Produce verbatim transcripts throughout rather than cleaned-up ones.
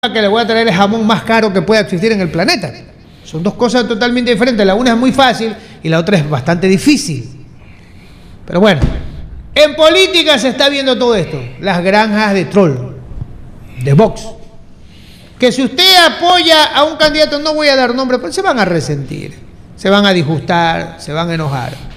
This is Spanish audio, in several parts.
que le voy a traer el jamón más caro que pueda existir en el planeta. Son dos cosas totalmente diferentes. La una es muy fácil y la otra es bastante difícil. Pero bueno, en política se está viendo todo esto. Las granjas de troll, de Vox. Que si usted apoya a un candidato, no voy a dar nombre, pero se van a resentir, se van a disgustar, se van a enojar.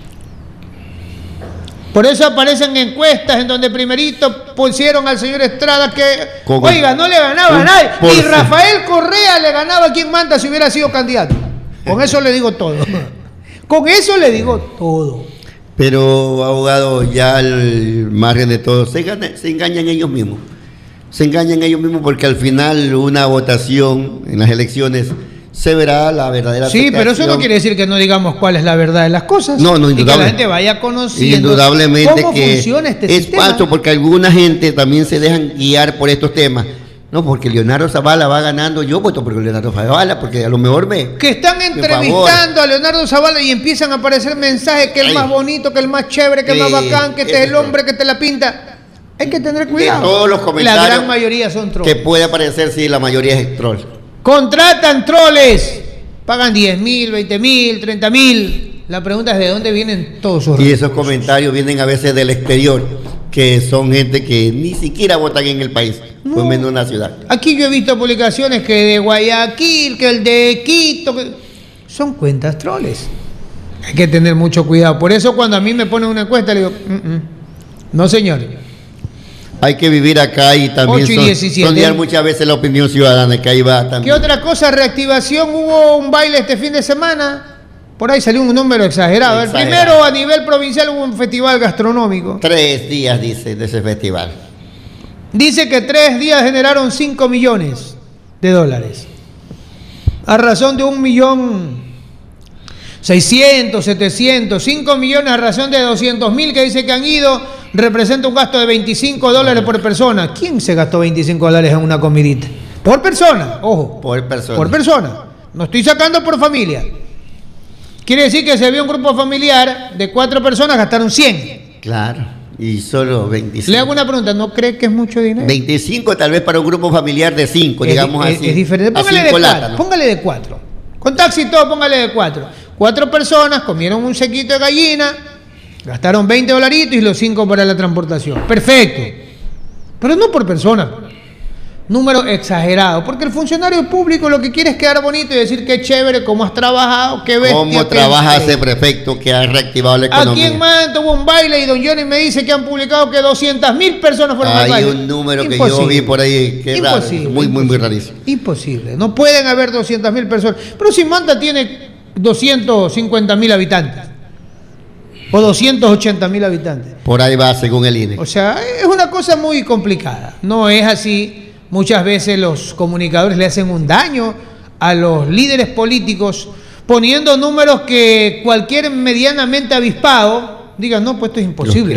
Por eso aparecen encuestas en donde primerito pusieron al señor Estrada que, ¿Cómo? oiga, no le ganaba a nadie. Ni Rafael Correa le ganaba a quien manda si hubiera sido candidato. Con eso le digo todo. Con eso le digo todo. Pero, abogado, ya al margen de todo, se, gana, se engañan ellos mismos. Se engañan ellos mismos porque al final una votación en las elecciones se verá la verdadera Sí, pero eso no quiere decir que no digamos cuál es la verdad de las cosas. No, no, indudable. Y que la gente vaya conociendo indudablemente cómo que funciona este es sistema. falso, porque alguna gente también se dejan guiar por estos temas. No, porque Leonardo Zavala va ganando, yo voto por Leonardo Zavala, porque a lo mejor me... Que están entrevistando a Leonardo Zavala y empiezan a aparecer mensajes que es el más bonito, que es el más chévere, que es el más bacán, que este es el hombre que te la pinta. Hay que tener cuidado. De todos los comentarios, la gran mayoría son trolls. Que puede aparecer, sí, la mayoría es troll. Contratan troles, pagan diez mil, veinte mil, treinta mil. La pregunta es de dónde vienen todos esos Y esos comentarios vienen a veces del exterior, que son gente que ni siquiera votan en el país, no. Pues menos en una ciudad. Aquí yo he visto publicaciones que de Guayaquil, que el de Quito, que son cuentas troles. Hay que tener mucho cuidado. Por eso cuando a mí me ponen una encuesta le digo, mm -mm. no señor. Hay que vivir acá y también sondear muchas veces la opinión ciudadana, que ahí va también. ¿Qué otra cosa? Reactivación, hubo un baile este fin de semana, por ahí salió un número exagerado. exagerado. El primero a nivel provincial hubo un festival gastronómico. Tres días, dice, de ese festival. Dice que tres días generaron cinco millones de dólares. A razón de un millón seiscientos, setecientos, cinco millones a razón de doscientos mil que dice que han ido, representa un gasto de veinticinco dólares por persona. ¿Quién se gastó veinticinco dólares en una comidita? Por persona, ojo. Por persona. Por persona. No estoy sacando por familia. Quiere decir que se vio un grupo familiar de cuatro personas, gastaron cien. Claro, y solo veinticinco. Le hago una pregunta, ¿no cree que es mucho dinero? veinticinco tal vez para un grupo familiar de cinco, digamos es, así. Es diferente. Póngale de cuatro, póngale de cuatro. Con taxi y todo, póngale de cuatro. Cuatro personas comieron un sequito de gallina, gastaron veinte dolaritos y los cinco para la transportación. Perfecto. Pero no por persona. Número exagerado. Porque el funcionario público lo que quiere es quedar bonito y decir qué chévere, cómo has trabajado, qué bestia. Cómo trabaja ese prefecto que ha reactivado la economía. Aquí en Manta hubo un baile y don Johnny me dice que han publicado que doscientas mil personas fueron al baile. Hay un número que yo vi por ahí que es raro. Muy, muy, muy rarísimo. Imposible. No pueden haber doscientas mil personas. Pero si Manta tiene doscientos cincuenta mil habitantes o doscientos ochenta mil habitantes. Por ahí va, según el I N E. O sea, es una cosa muy complicada. No es así. Muchas veces los comunicadores le hacen un daño a los líderes políticos poniendo números que cualquier medianamente avispado diga, no, pues esto es imposible.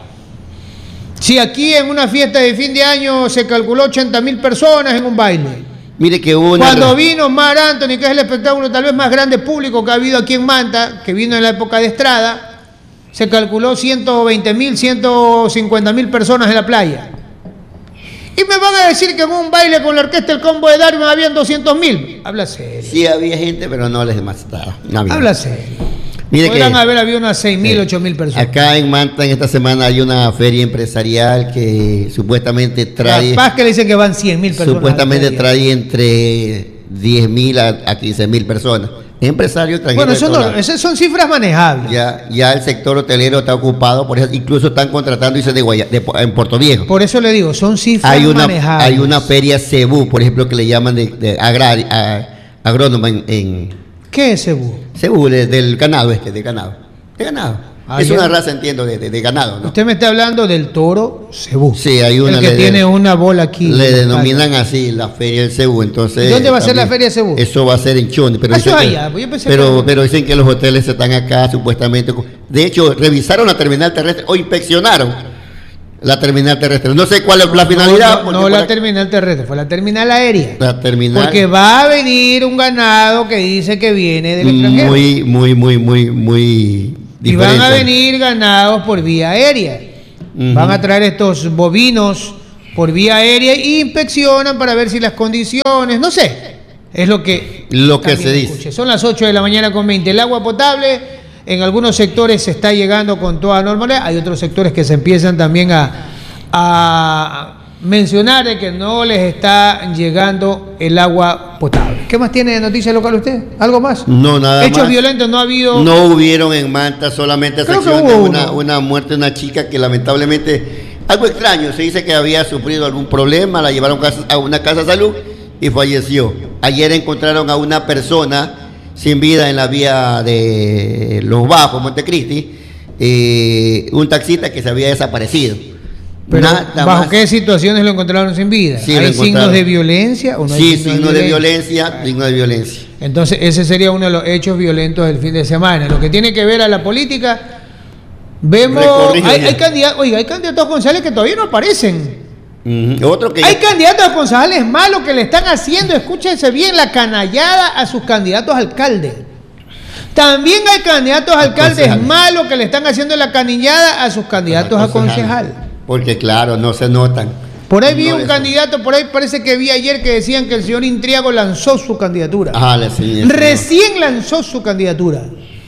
Si aquí en una fiesta de fin de año se calculó ochenta mil personas en un baile. Mire que una... Cuando vino Mar Anthony, que es el espectáculo tal vez más grande público que ha habido aquí en Manta, que vino en la época de Estrada, se calculó ciento veinte mil, ciento cincuenta mil personas en la playa. Y me van a decir que en un baile con la orquesta El Combo de Darwin habían doscientos mil. Habla serio. Sí había gente, pero no les demasiado. No habla serio. Mire Podrán que, haber habido unas seis mil, ocho mil personas. Acá en Manta en esta semana hay una feria empresarial que supuestamente trae... Capaz que le dicen que van cien mil personas. Supuestamente trae entre diez mil a quince mil personas. Empresarios Bueno, eso no, esas son cifras manejables. Ya, ya el sector hotelero está ocupado, por eso incluso están contratando, dice, de, Guaya, de en Puerto Viejo. Por eso le digo, son cifras hay una, manejables. Hay una feria Cebú, por ejemplo, que le llaman de, de agrar, a, agrónoma en, en... ¿Qué es Cebú? Cebú, de, del ganado este, de ganado. De ganado. Ah, es una raza, entiendo, de, de, de ganado, ¿no? Usted me está hablando del toro Cebú. Sí, hay una. El que le, tiene una bola aquí. Le denominan así la feria del Cebú, entonces. ¿Dónde va a ser la feria del Cebú? Eso va a ser en Choni, pero, eso dicen allá, que, pero, pero dicen que los hoteles están acá supuestamente. De hecho, revisaron la terminal terrestre o inspeccionaron la terminal terrestre. No sé cuál es la finalidad. No, no, no la aquí, terminal terrestre, fue la terminal aérea. La terminal. Porque va a venir un ganado que dice que viene del extranjero. Muy, muy, muy, muy, muy. Y van a venir ganados por vía aérea. Uh-huh. Van a traer estos bovinos por vía aérea e inspeccionan para ver si las condiciones, no sé, es lo que, lo que se dice. Escuche. Son las ocho de la mañana con veinte. El agua potable en algunos sectores se está llegando con toda normalidad, hay otros sectores que se empiezan también a, a mencionar de que no les está llegando el agua potable. ¿Qué más tiene de noticia local usted? ¿Algo más? No, nada Hechos más. violentos no ha habido. No hubieron en Manta, solamente Creo que sección de hubo una, uno. una muerte de una chica que lamentablemente, algo extraño, se dice que había sufrido algún problema, la llevaron a una casa de salud y falleció. Ayer encontraron a una persona sin vida en la vía de Los Bajos, Montecristi, eh, un taxista que se había desaparecido. Pero, Nada ¿bajo más. qué situaciones lo encontraron sin vida? Sí, ¿Hay lo signos encontraron. de violencia o no hay Sí, signos de violencia, signos de violencia. Entonces, ese sería uno de los hechos violentos del fin de semana. Lo que tiene que ver a la política, vemos. Recorrido Hay, ya. hay candidatos, oiga, hay candidatos concejales que todavía no aparecen. Ujú. Otro que Hay ya- candidatos a concejales malos que le están haciendo, escúchense bien, la canallada a sus candidatos a alcalde. También hay candidatos a alcaldes concejales. malos que le están haciendo la canillada a sus candidatos a concejal. Porque claro, no se notan. Por ahí vi No un les- candidato, por ahí parece que vi ayer que decían que el señor Intriago lanzó su candidatura. Ajá, la señora- Recién lanzó su candidatura.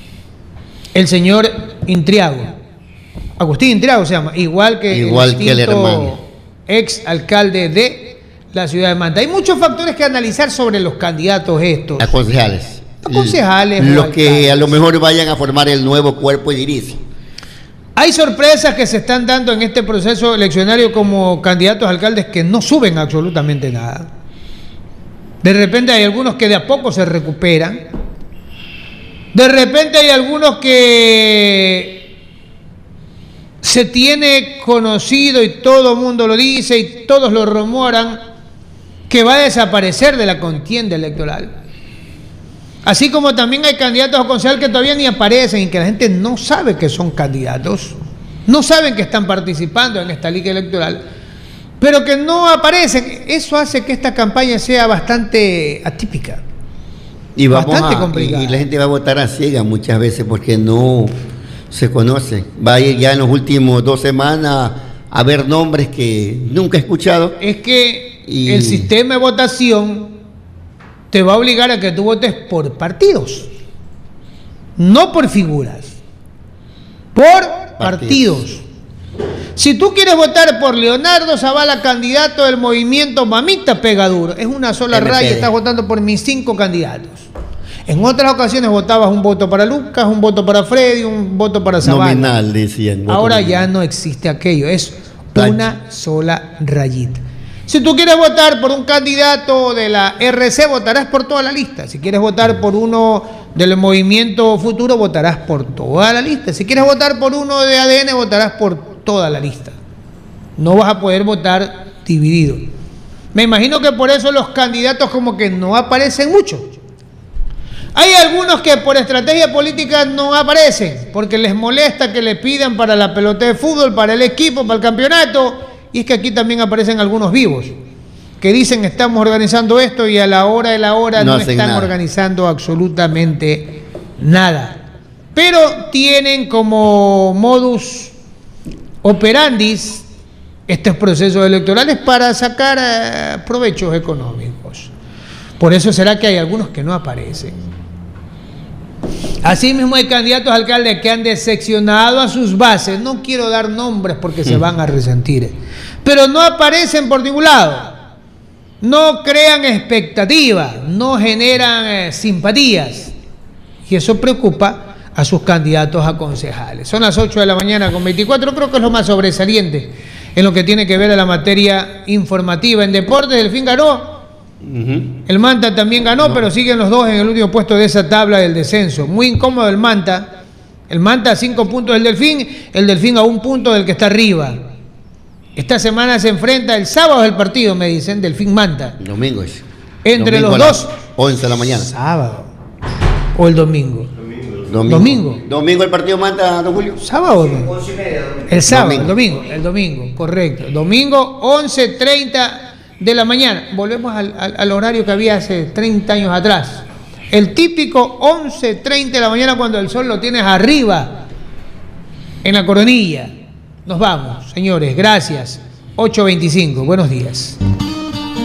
El señor Intriago. Agustín Intriago se llama, igual que Igual el que el distinto hermano. ex alcalde de la ciudad de Manta. Hay muchos factores que analizar sobre los candidatos estos. A concejales. A concejales o Los que alcaldes. a lo mejor vayan a formar el nuevo cuerpo edilicio. Hay sorpresas que se están dando en este proceso eleccionario como candidatos a alcaldes que no suben absolutamente nada. De repente hay algunos que de a poco se recuperan. De repente hay algunos que se tiene conocido y todo el mundo lo dice y todos lo rumoran que va a desaparecer de la contienda electoral. Así como también hay candidatos a concejal que todavía ni aparecen y que la gente no sabe que son candidatos, no saben que están participando en esta liga electoral, pero que no aparecen. Eso hace que esta campaña sea bastante atípica. Y, vamos Bastante a- complicada. y la gente va a votar a ciegas muchas veces porque no se conoce. Va a ir ya en los últimos dos semanas a ver nombres que nunca he escuchado. Es que Y- el sistema de votación te va a obligar a que tú votes por partidos, no por figuras, por partidos. Partidos. Si tú quieres votar por Leonardo Zavala, candidato del movimiento Mamita Pegaduro, es una sola M P D. raya, estás votando por mis cinco candidatos. En otras ocasiones votabas un voto para Lucas, un voto para Freddy, un voto para Zavala. Nominal, decían. voto Ahora nominal. ya no existe aquello, es Plancha. una sola rayita. Si tú quieres votar por un candidato de la R C, votarás por toda la lista. Si quieres votar por uno del Movimiento Futuro, votarás por toda la lista. Si quieres votar por uno de A D N, votarás por toda la lista. No vas a poder votar dividido. Me imagino que por eso los candidatos como que no aparecen mucho. Hay algunos que por estrategia política no aparecen, porque les molesta que le pidan para la pelota de fútbol, para el equipo, para el campeonato. Y es que aquí también aparecen algunos vivos, que dicen estamos organizando esto y a la hora de la hora No no, hacen están nada. organizando absolutamente nada. Pero tienen como modus operandis estos procesos electorales para sacar eh, provechos económicos. Por eso será que hay algunos que no aparecen. Asimismo hay candidatos a alcaldes que han decepcionado a sus bases. No quiero dar nombres porque se van a resentir. Pero no aparecen por ningún lado. No crean expectativas, no generan eh, simpatías. Y eso preocupa a sus candidatos a concejales. Son las ocho de la mañana con veinticuatro, creo que es lo más sobresaliente en lo que tiene que ver a la materia informativa. En deportes, Delfín ganó. Ujú. El Manta también ganó, no. Pero siguen los dos en el último puesto de esa tabla del descenso. Muy incómodo el Manta. El Manta a cinco puntos del Delfín, el Delfín a un punto del que está arriba. Esta semana se enfrenta, el sábado es el partido, me dicen, Delfín Manta. Domingo es. Entre Domingo los a dos. las once de la mañana. Sábado. O el domingo. Domingo. Domingo. Domingo el partido Manta, don Julio. ¿Sábado o domingo? El sábado, Domingo. el domingo, el domingo, correcto. Domingo, once treinta de la mañana. Volvemos al, al, al horario que había hace treinta años atrás. El típico once treinta de la mañana cuando el sol lo tienes arriba, en la coronilla. Nos vamos, señores, gracias. ocho veinticinco. Buenos días.